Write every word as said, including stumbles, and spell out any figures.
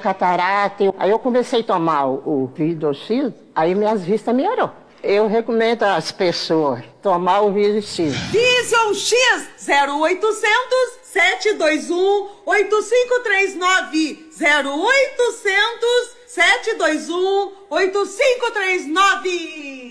catarata. Aí eu comecei a tomar o, o Vidoxis, aí minhas vistas melhorou. Eu recomendo às pessoas tomar o Vidoxis. Vision X zero oitocentos, sete dois um, oito cinco três nove. zero oitocentos, sete dois um, oito cinco três nove.